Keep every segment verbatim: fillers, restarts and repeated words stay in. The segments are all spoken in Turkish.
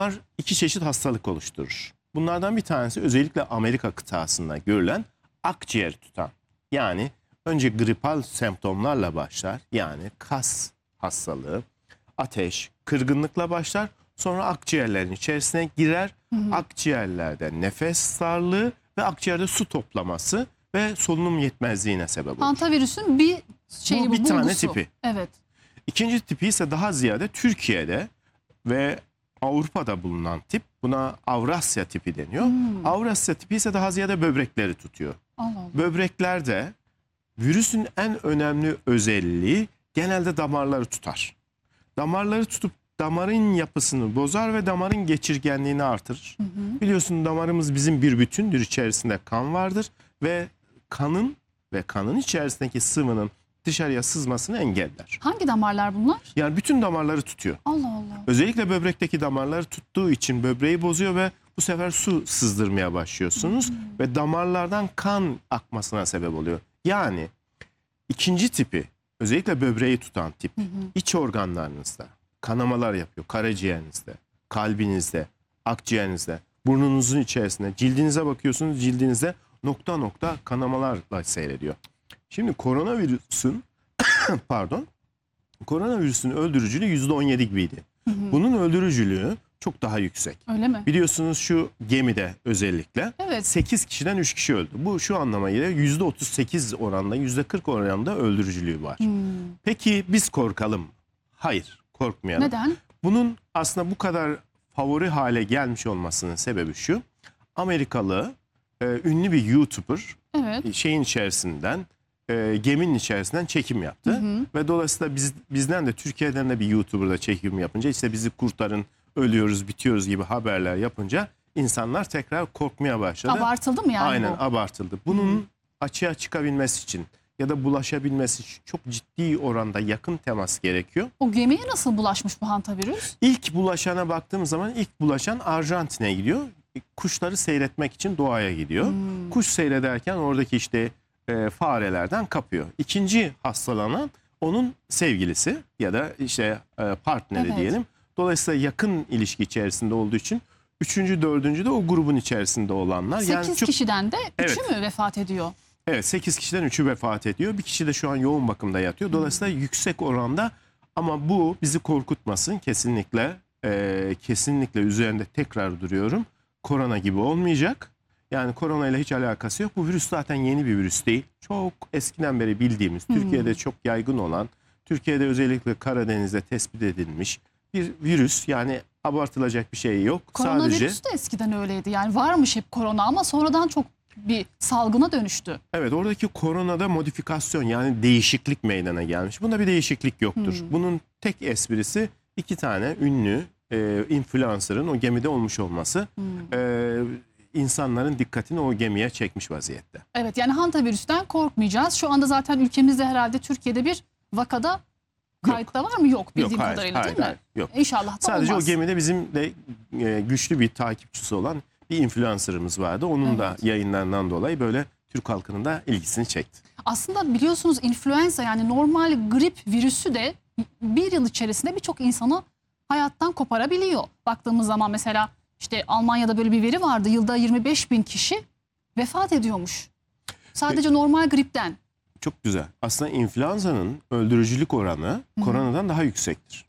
iki çeşit hastalık oluşturur. Bunlardan bir tanesi özellikle Amerika kıtasında görülen akciğer tutan. Yani önce gripal semptomlarla başlar. Yani kas hastalığı, ateş, kırgınlıkla başlar. Sonra akciğerlerin içerisine girer. Hı hı. Akciğerlerde nefes darlığı ve akciğerde su toplaması ve solunum yetmezliğine sebep olur. Hantavirüsün bir şeyi bu bir bulgusu. tane tipi. Evet. İkinci tipi ise daha ziyade Türkiye'de ve Avrupa'da bulunan tip. Buna Avrasya tipi deniyor. Hmm. Avrasya tipi ise daha ziyade böbrekleri tutuyor. Allah Allah. Böbreklerde virüsün en önemli özelliği genelde damarları tutar. Damarları tutup damarın yapısını bozar ve damarın geçirgenliğini artırır. Hı hı. Biliyorsun damarımız bizim bir bütündür. İçerisinde kan vardır ve kanın ve kanın içerisindeki sıvının dışarıya sızmasını engeller. Hangi damarlar bunlar? Yani bütün damarları tutuyor. Allah Allah. Özellikle böbrekteki damarları tuttuğu için böbreği bozuyor ve bu sefer su sızdırmaya başlıyorsunuz. Hmm. Ve damarlardan kan akmasına sebep oluyor. Yani ikinci tipi, özellikle böbreği tutan tip, hı hı. iç organlarınızda kanamalar yapıyor. Karaciğerinizde, kalbinizde, akciğerinizde, burnunuzun içerisinde, cildinize bakıyorsunuz, cildinizde nokta nokta kanamalarla seyrediyor. Şimdi koronavirüsün pardon koronavirüsün öldürücülüğü yüzde on yedi gibiydi. Hı hı. Bunun öldürücülüğü çok daha yüksek. Öyle mi? Biliyorsunuz şu gemide özellikle evet. sekiz kişiden üç kişi öldü. Bu şu anlama geliyor, yüzde otuz sekiz oranda, yüzde kırk oranında öldürücülüğü var. Hmm. Peki biz korkalım? Hayır, korkmayalım. Neden? Bunun aslında bu kadar favori hale gelmiş olmasının sebebi şu. Amerikalı e, ünlü bir YouTuber evet. şeyin içerisinden e, geminin içerisinden çekim yaptı. Hı hı. Ve dolayısıyla biz, bizden de Türkiye'den de bir YouTuber'da çekim yapınca işte bizi kurtarın, ölüyoruz, bitiyoruz gibi haberler yapınca insanlar tekrar korkmaya başladı. Abartıldı mı yani? Aynen bu? abartıldı. Bunun hı. açığa çıkabilmesi için ya da bulaşabilmesi için çok ciddi oranda yakın temas gerekiyor. O gemiye nasıl bulaşmış bu hantavirüs? İlk bulaşana baktığımız zaman ilk bulaşan Arjantin'e gidiyor. Kuşları seyretmek için doğaya gidiyor. Hmm. Kuş seyrederken oradaki işte e, farelerden kapıyor. İkinci hastalanan onun sevgilisi ya da işte e, partneri evet. diyelim. Dolayısıyla yakın ilişki içerisinde olduğu için üçüncü, dördüncü de o grubun içerisinde olanlar. sekiz yani çok... kişiden de üçü evet. mü vefat ediyor? Evet, sekiz kişiden üçü vefat ediyor. Bir kişi de şu an yoğun bakımda yatıyor. Dolayısıyla hmm. yüksek oranda, ama bu bizi korkutmasın kesinlikle. E, kesinlikle üzerinde tekrar duruyorum. Korona gibi olmayacak. Yani korona ile hiç alakası yok. Bu virüs zaten yeni bir virüs değil. Çok eskiden beri bildiğimiz, hmm. Türkiye'de çok yaygın olan, Türkiye'de özellikle Karadeniz'de tespit edilmiş bir virüs. Yani abartılacak bir şey yok. Koronavirüs Sadece... de eskiden öyleydi. Yani varmış hep korona ama sonradan çok bir salgına dönüştü. Evet, oradaki koronada modifikasyon, yani değişiklik meydana gelmiş. Bunda bir değişiklik yoktur. Hmm. Bunun tek esprisi iki tane ünlü e, influencer'ın o gemide olmuş olması. Hmm. E, insanların dikkatini o gemiye çekmiş vaziyette. Evet, yani hantavirüsten korkmayacağız. Şu anda zaten ülkemizde herhalde Türkiye'de bir vakada kayıtta yok. var mı? Yok bildiğim yok, hayır, kadarıyla hayır, değil hayır, mi? Yok. İnşallah da Sadece olmaz. o gemide bizim de e, güçlü bir takipçisi olan bir influencer'ımız vardı. Onun evet. da yayınlarından dolayı böyle Türk halkının da ilgisini çekti. Aslında biliyorsunuz influenza, yani normal grip virüsü de bir yıl içerisinde birçok insanı hayattan koparabiliyor. Baktığımız zaman mesela işte Almanya'da böyle bir veri vardı. Yılda yirmi beş bin kişi vefat ediyormuş. Sadece Peki. normal gripten. Çok güzel. Aslında influenza'nın öldürücülük oranı Hı-hı. koronadan daha yüksektir.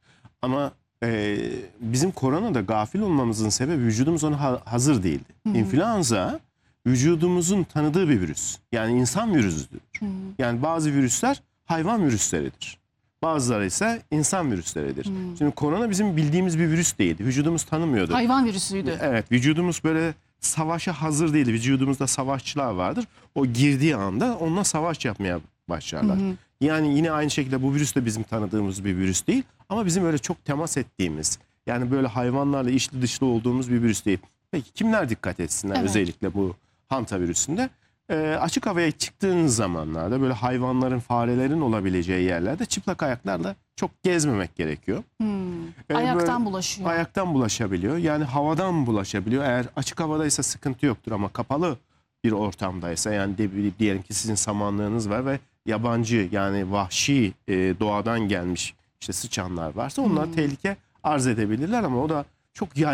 Ama e, bizim koronada gafil olmamızın sebebi vücudumuz ona ha hazır değildi. Hı-hı. İnfluenza vücudumuzun tanıdığı bir virüs. Yani insan virüsüdür. Hı-hı. Yani bazı virüsler hayvan virüsleridir. Bazıları ise insan virüsleridir. Hmm. Şimdi korona bizim bildiğimiz bir virüs değildi. Vücudumuz tanımıyordu. Hayvan virüsüydü. Evet, vücudumuz böyle savaşa hazır değildi. Vücudumuzda savaşçılar vardır. O girdiği anda onunla savaş yapmaya başlarlar. Hmm. Yani yine aynı şekilde bu virüs de bizim tanıdığımız bir virüs değil. Ama bizim öyle çok temas ettiğimiz, yani böyle hayvanlarla içli dışlı olduğumuz bir virüs değil. Peki kimler dikkat etsinler evet. özellikle bu hantavirüsünde? E, açık havaya çıktığınız zamanlarda böyle hayvanların, farelerin olabileceği yerlerde çıplak ayaklarla çok gezmemek gerekiyor. Hmm. E, ayaktan bulaşıyor. Ayaktan bulaşabiliyor. Yani havadan bulaşabiliyor. Eğer açık havadaysa sıkıntı yoktur ama kapalı bir ortamdaysa, yani de, diyelim ki sizin samanlığınız var ve yabancı, yani vahşi e, doğadan gelmiş işte sıçanlar varsa onlar hmm. tehlike arz edebilirler, ama o da çok yaygın.